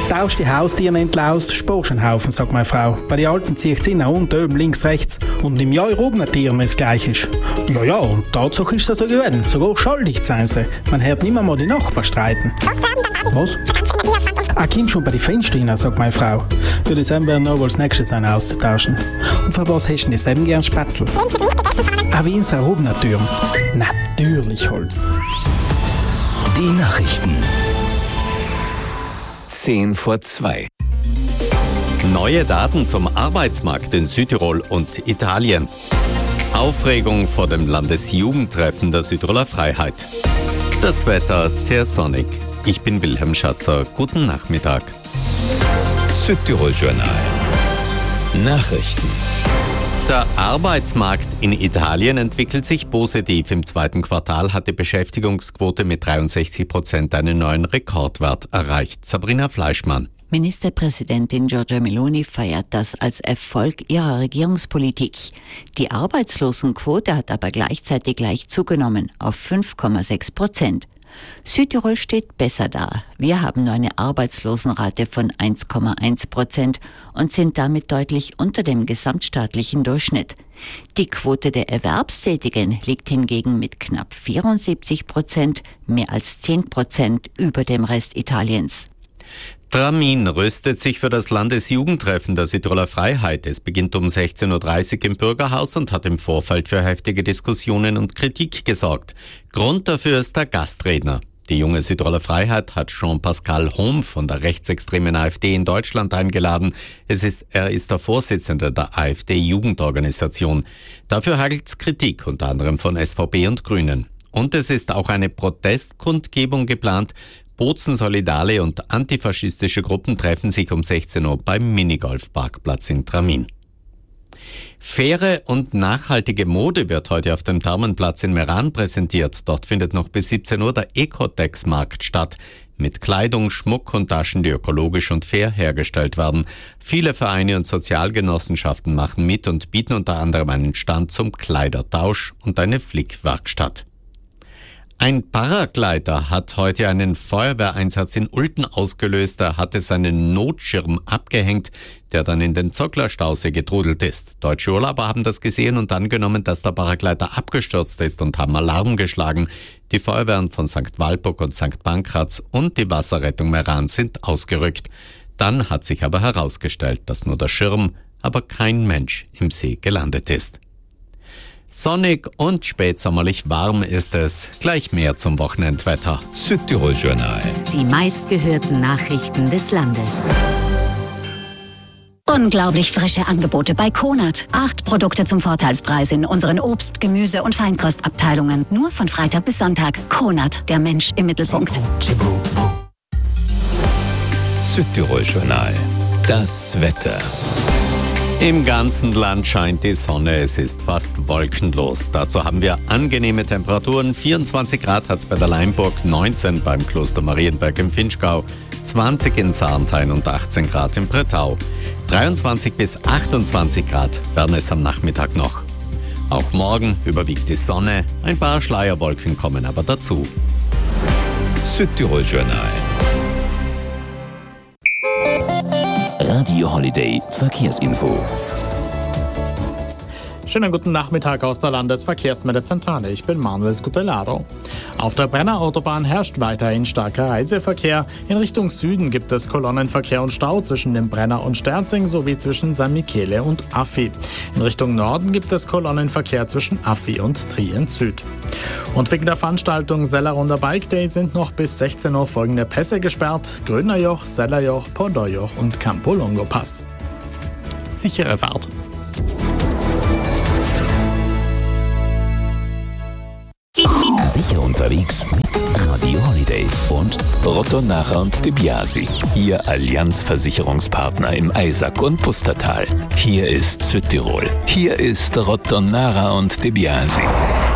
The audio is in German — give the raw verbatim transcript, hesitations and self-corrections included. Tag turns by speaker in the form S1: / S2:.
S1: Tausch die Haustiere endlich aus, sparst einen Haufen, sagt meine Frau. Bei den Alten ziehe ich sie nach unten, oben, links, rechts. Und im Jahr oben ein Tier, wenn es gleich ist. Ja, ja, und Tatsache ist das so gewesen. Sogar schuldig sein sie. Man hört nicht mehr mal die Nachbarn streiten. Was? Ah, komm schon bei den Fenstern rein, sagt meine Frau. Für die Sam werden noch wohl das nächste sein auszutauschen. Und für was hast du denn Sam gern Spätzle? Ah, wie in so erhobener Türm. Natürlich Holz.
S2: Die Nachrichten. Zehn vor zwei.
S3: Neue Daten zum Arbeitsmarkt in Südtirol und Italien. Aufregung vor dem Landesjugendtreffen der Südtiroler Freiheit. Das Wetter sehr sonnig. Ich bin Wilhelm Schatzer. Guten Nachmittag.
S2: Südtirol Journal. Nachrichten.
S3: Der Arbeitsmarkt in Italien entwickelt sich positiv. Im zweiten Quartal hat die Beschäftigungsquote mit dreiundsechzig Prozent einen neuen Rekordwert erreicht. Sabrina Fleischmann.
S4: Ministerpräsidentin Giorgia Meloni feiert das als Erfolg ihrer Regierungspolitik. Die Arbeitslosenquote hat aber gleichzeitig leicht zugenommen auf fünf Komma sechs Prozent. Südtirol steht besser da. Wir haben nur eine Arbeitslosenrate von eins Komma eins Prozent und sind damit deutlich unter dem gesamtstaatlichen Durchschnitt. Die Quote der Erwerbstätigen liegt hingegen mit knapp vierundsiebzig Prozent, mehr als zehn Prozent über dem Rest Italiens.
S3: Tramin rüstet sich für das Landesjugendtreffen der Südtiroler Freiheit. Es beginnt um sechzehn Uhr dreißig im Bürgerhaus und hat im Vorfeld für heftige Diskussionen und Kritik gesorgt. Grund dafür ist der Gastredner. Die junge Südtiroler Freiheit hat Jean-Pascal Hohm von der rechtsextremen AfD in Deutschland eingeladen. Es ist, er ist der Vorsitzende der AfD-Jugendorganisation. Dafür hagelt's Kritik, unter anderem von S V P und Grünen. Und es ist auch eine Protestkundgebung geplant. Bozen, Solidale und antifaschistische Gruppen treffen sich um sechzehn Uhr beim Minigolfparkplatz in Tramin. Faire und nachhaltige Mode wird heute auf dem Thermenplatz in Meran präsentiert. Dort findet noch bis siebzehn Uhr der Ecotex-Markt statt. Mit Kleidung, Schmuck und Taschen, die ökologisch und fair hergestellt werden. Viele Vereine und Sozialgenossenschaften machen mit und bieten unter anderem einen Stand zum Kleidertausch und eine Flickwerkstatt. Ein Paraglider hat heute einen Feuerwehreinsatz in Ulten ausgelöst. Er hatte seinen Notschirm abgehängt, der dann in den Zockler-Stausee getrudelt ist. Deutsche Urlauber haben das gesehen und angenommen, dass der Paraglider abgestürzt ist und haben Alarm geschlagen. Die Feuerwehren von Sankt Walburg und Sankt Pankraz und die Wasserrettung Meran sind ausgerückt. Dann hat sich aber herausgestellt, dass nur der Schirm, aber kein Mensch im See gelandet ist. Sonnig und spätsommerlich warm ist es. Gleich mehr zum Wochenendwetter.
S2: Südtirol Journal.
S5: Die meistgehörten Nachrichten des Landes. Unglaublich frische Angebote bei Konert. Acht Produkte zum Vorteilspreis in unseren Obst-, Gemüse- und Feinkostabteilungen. Nur von Freitag bis Sonntag. Konert, der Mensch im Mittelpunkt.
S2: Südtirol Journal. Das Wetter.
S3: Im ganzen Land scheint die Sonne, es ist fast wolkenlos. Dazu haben wir angenehme Temperaturen. vierundzwanzig Grad hat es bei der Leimburg, neunzehn beim Kloster Marienberg im Finchgau, zwanzig in Sarnthein und achtzehn Grad in Bretau. dreiundzwanzig bis achtundzwanzig Grad werden es am Nachmittag noch. Auch morgen überwiegt die Sonne, ein paar Schleierwolken kommen aber dazu.
S2: Südtirol Journal. Radio Holiday Verkehrsinfo.
S6: Schönen guten Nachmittag aus der Landesverkehrsmittelzentrale. Ich bin Manuel Scutellaro. Auf der Brenner Autobahn herrscht weiterhin starker Reiseverkehr. In Richtung Süden gibt es Kolonnenverkehr und Stau zwischen dem Brenner und Sterzing sowie zwischen San Michele und Affi. In Richtung Norden gibt es Kolonnenverkehr zwischen Affi und Trient Süd. Und wegen der Veranstaltung Sellerunder Bike Day sind noch bis sechzehn Uhr folgende Pässe gesperrt: Grönerjoch, Sellerjoch, Pordorjoch und Campolongo Pass. Sichere Fahrt!
S2: Sicher unterwegs mit Radio Holiday und Rotto Nacher und De Biasi, Ihr Allianz-Versicherungspartner im Eisack und Pustertal. Hier ist Südtirol. Hier ist Rotto Nacher und De Biasi.